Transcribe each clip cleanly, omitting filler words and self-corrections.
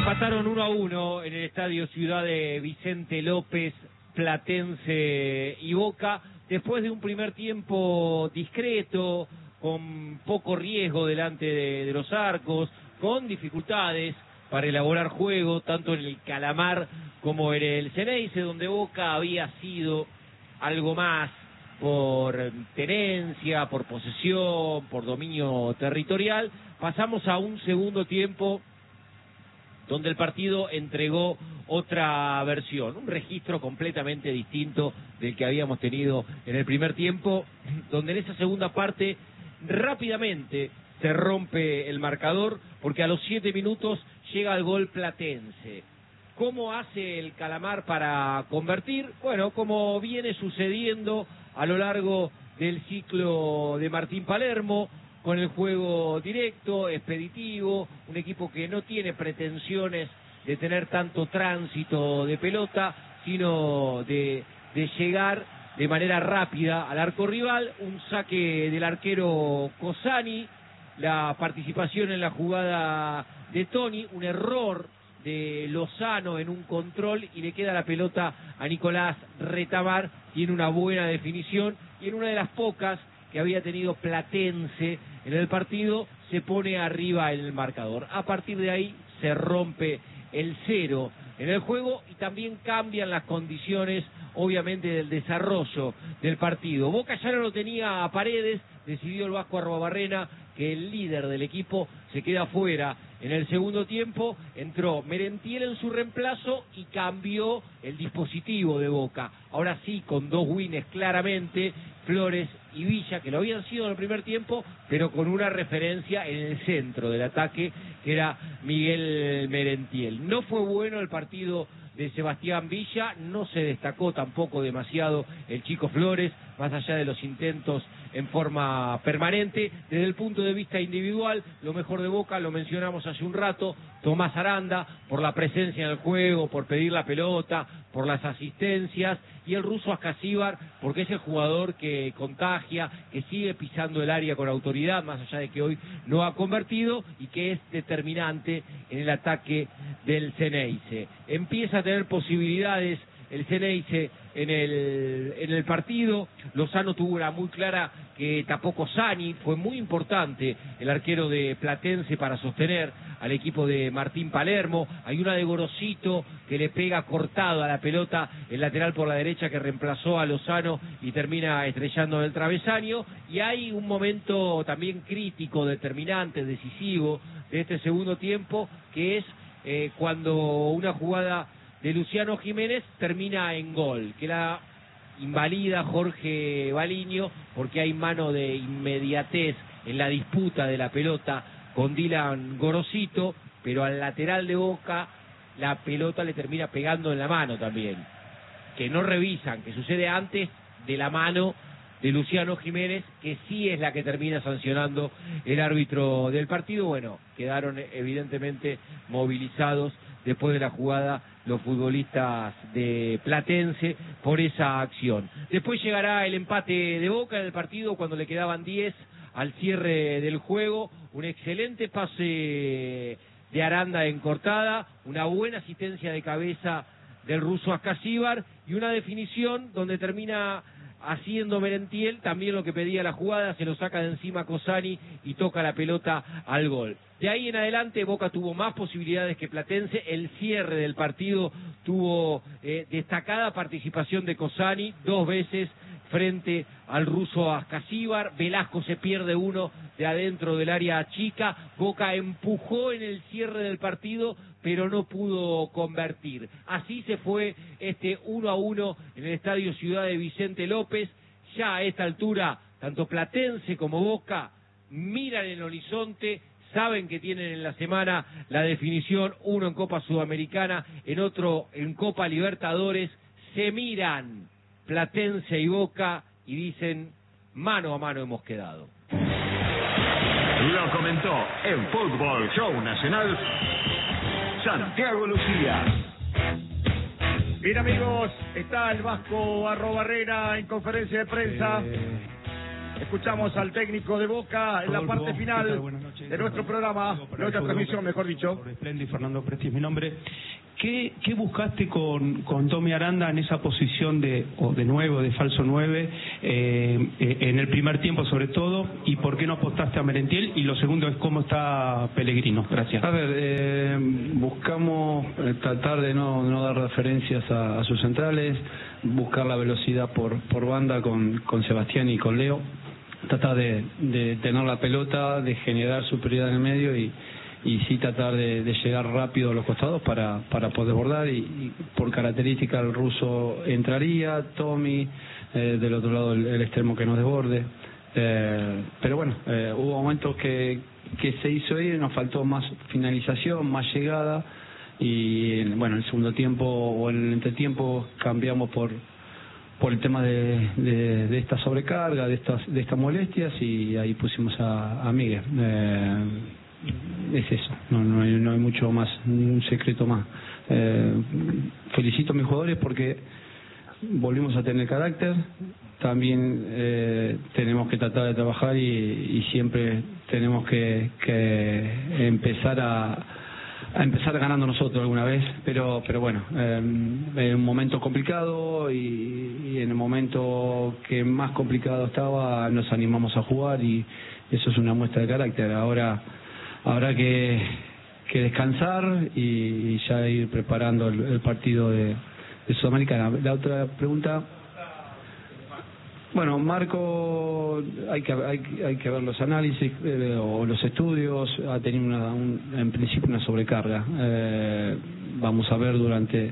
Empataron 1-1 en el estadio Ciudad de Vicente López, Platense y Boca, después de un primer tiempo discreto, con poco riesgo delante de los arcos, con dificultades para elaborar juego, tanto en el Calamar como en el Ceneice, donde Boca había sido algo más por tenencia, por posesión, por dominio territorial. Pasamos a un segundo tiempo donde el partido entregó otra versión, un registro completamente distinto del que habíamos tenido en el primer tiempo, donde en esa segunda parte rápidamente se rompe el marcador, porque a los 7 minutos llega el gol platense. ¿Cómo hace el Calamar para convertir? Bueno, como viene sucediendo a lo largo del ciclo de Martín Palermo, con el juego directo, expeditivo, un equipo que no tiene pretensiones de tener tanto tránsito de pelota, sino de llegar de manera rápida al arco rival, un saque del arquero Cosani, la participación en la jugada de Toni, un error de Lozano en un control y le queda la pelota a Nicolás Retamar, tiene una buena definición y en una de las pocas que había tenido Platense en el partido, se pone arriba en el marcador. A partir de ahí se rompe el cero en el juego y también cambian las condiciones, obviamente, del desarrollo del partido. Boca ya no lo tenía a Paredes, decidió el Vasco Arruabarrena que el líder del equipo se queda fuera en el segundo tiempo, entró Merentiel en su reemplazo y cambió el dispositivo de Boca. Ahora sí, con dos wins claramente, Flores y Villa, que lo habían sido en el primer tiempo, pero con una referencia en el centro del ataque, que era Miguel Merentiel. No fue bueno el partido de Sebastián Villa, no se destacó tampoco demasiado el chico Flores, más allá de los intentos en forma permanente. Desde el punto de vista individual, lo mejor de Boca, lo mencionamos hace un rato, Tomás Aranda, por la presencia en el juego, por pedir la pelota, por las asistencias, y el ruso Ascasíbar, porque es el jugador que contagia, que sigue pisando el área con autoridad, más allá de que hoy no ha convertido, y que es determinante en el ataque del Ceneice. Empieza a tener posibilidades el Ceneice en el partido. Lozano tuvo una muy clara que tapó Cosani, fue muy importante el arquero de Platense para sostener al equipo de Martín Palermo. Hay una de Gorosito que le pega cortado a la pelota, el lateral por la derecha que reemplazó a Lozano y termina estrellando en el travesaño. Y hay un momento también crítico, determinante, decisivo de este segundo tiempo, que es cuando una jugada de Luciano Jiménez termina en gol, que la invalida Jorge Baliño porque hay mano de inmediatez en la disputa de la pelota con Dylan Gorosito, pero al lateral de Boca la pelota le termina pegando en la mano también, que no revisan, que sucede antes de la mano de Luciano Jiménez, que sí es la que termina sancionando el árbitro del partido. Bueno, quedaron evidentemente movilizados después de la jugada los futbolistas de Platense por esa acción. Después llegará el empate de Boca en el partido cuando le quedaban 10 al cierre del juego, un excelente pase de Aranda en cortada, una buena asistencia de cabeza del ruso Ascasíbar y una definición donde termina haciendo Merentiel también lo que pedía la jugada, se lo saca de encima Cosani y toca la pelota al gol. De ahí en adelante Boca tuvo más posibilidades que Platense, el cierre del partido tuvo destacada participación de Cosani, 2 veces frente al ruso Ascasíbar. Velasco se pierde uno de adentro del área chica. Boca empujó en el cierre del partido, pero no pudo convertir. Así se fue este 1-1 en el estadio Ciudad de Vicente López. Ya a esta altura, tanto Platense como Boca miran el horizonte, saben que tienen en la semana la definición, uno en Copa Sudamericana, en otro en Copa Libertadores. Se miran Platense y Boca y dicen, mano a mano hemos quedado. Lo comentó en Fútbol Show Nacional Santiago Lucía. Bien, amigos, está el Vasco Arruabarrena en conferencia de prensa. Escuchamos al técnico de Boca en la parte final. Buenas noches. de nuestro programa, nuestra transmisión, mejor dicho. Fernando Presti es mi nombre. ¿Qué buscaste con Tommy Aranda en esa posición de 9 o de falso 9 en el primer tiempo sobre todo? ¿Y por qué no apostaste a Merentiel? Y lo segundo es cómo está Pellegrino. Gracias. A ver, buscamos tratar de no dar referencias a sus centrales, buscar la velocidad por banda con Sebastián y con Leo, tratar de tener la pelota, de generar superioridad en el medio y sí tratar de llegar rápido a los costados para poder bordar y por característica el ruso entraría, Tommy, del otro lado el extremo que nos desborde, pero bueno, hubo momentos que se hizo ir, nos faltó más finalización, más llegada y bueno, en el segundo tiempo o en el entretiempo cambiamos por el tema de esta sobrecarga, de estas molestias y ahí pusimos a Miguel. Es eso, no hay mucho más, un secreto más. Felicito a mis jugadores porque volvimos a tener carácter, también tenemos que tratar de trabajar y siempre tenemos que empezar a empezar ganando nosotros alguna vez, pero bueno, en un momento complicado y en el momento que más complicado estaba nos animamos a jugar y eso es una muestra de carácter. Ahora habrá que descansar y ya ir preparando el partido de Sudamericana. La otra pregunta, bueno, Marco, hay que ver los análisis o los estudios, ha tenido en principio una sobrecarga. Vamos a ver durante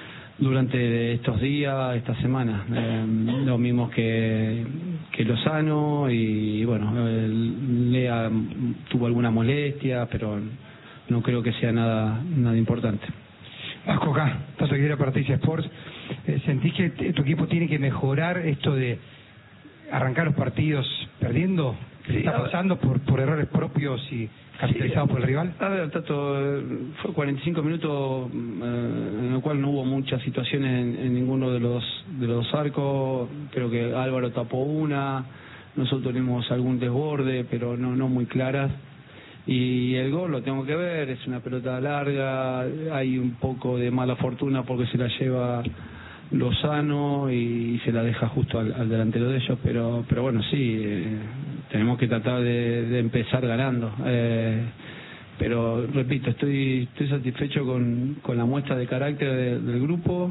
estos días, esta semana, lo mismo que Lozano y bueno, Lea tuvo alguna molestia, pero no creo que sea nada importante. Vasco acá, Tato Aguilera para Teis Sports. ¿Sentís que tu equipo tiene que mejorar esto de arrancar los partidos perdiendo? ¿Qué está pasando por errores propios y capitalizados por el rival? A ver, Tato, fue 45 minutos en el cual no hubo muchas situaciones en ninguno de los arcos. Creo que Álvaro tapó una, nosotros tuvimos algún desborde, pero no muy claras. Y el gol lo tengo que ver, es una pelota larga, hay un poco de mala fortuna porque se la lleva Lozano y se la deja justo al delantero de ellos, pero bueno, sí, tenemos que tratar de empezar ganando. Pero repito, estoy satisfecho con la muestra de carácter del grupo,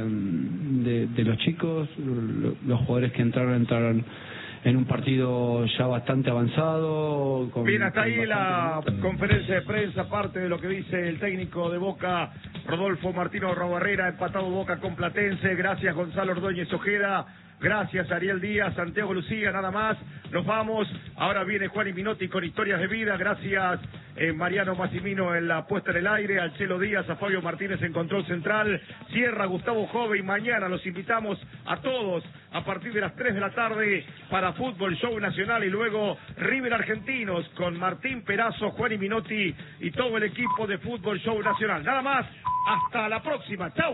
de los chicos, los jugadores que entraron en un partido ya bastante avanzado. Bien, hasta ahí la conferencia de prensa, parte de lo que dice el técnico de Boca, Rodolfo Martino Robarrera, empatado Boca con Platense. Gracias Gonzalo Ordóñez Ojeda, gracias Ariel Díaz, Santiago Lucía, nada más. Nos vamos, ahora viene Juan y Minotti con Historias de Vida, gracias Mariano Massimino en la puesta en el aire, al Chelo Díaz, a Fabio Martínez en control central, cierra Gustavo Jove y mañana los invitamos a todos a partir de las 3 de la tarde para Fútbol Show Nacional y luego River Argentinos con Martín Perazo, Juan y Minotti y todo el equipo de Fútbol Show Nacional. Nada más, hasta la próxima, chau.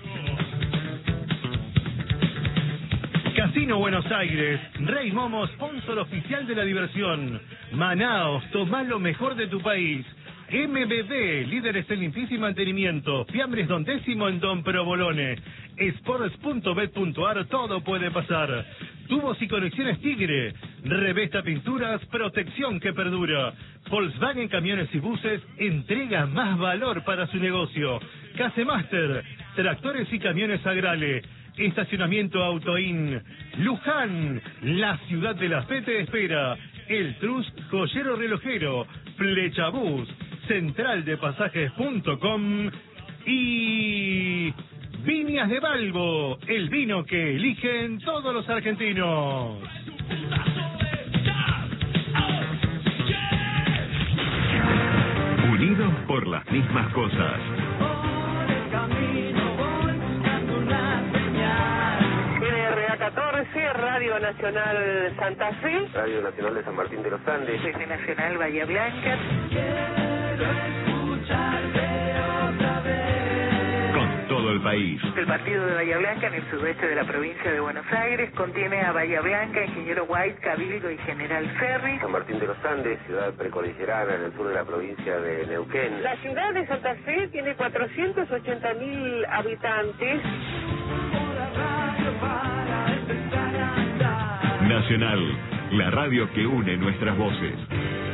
Casino Buenos Aires, Rey Momo, sponsor oficial de la diversión. Manaos, tomá lo mejor de tu país. MBD, líderes en limpieza y mantenimiento. Fiambres Don Décimo en Don Provolone. Sports.bet.ar, todo puede pasar. Tubos y conexiones Tigre. Revesta Pinturas, protección que perdura. Volkswagen Camiones y Buses entrega más valor para su negocio. Casemaster, tractores y camiones Agrale. Estacionamiento Autoin. Luján, la ciudad de la fe te espera. El Trust Joyero Relojero. Flechabús, centraldepasajes.com y Viñas de Balbo, el vino que eligen todos los argentinos. Unidos por las mismas cosas. NRA 14, Radio Nacional Santa Fe, Radio Nacional de San Martín de los Andes, TV Nacional Bahía Blanca. Con todo el país. El partido de Bahía Blanca, en el sudoeste de la provincia de Buenos Aires, contiene a Bahía Blanca, Ingeniero White, Cabildo y General Ferry. San Martín de los Andes, ciudad precordillerana en el sur de la provincia de Neuquén. La ciudad de Santa Fe tiene 480.000 habitantes. Nacional, la radio que une nuestras voces.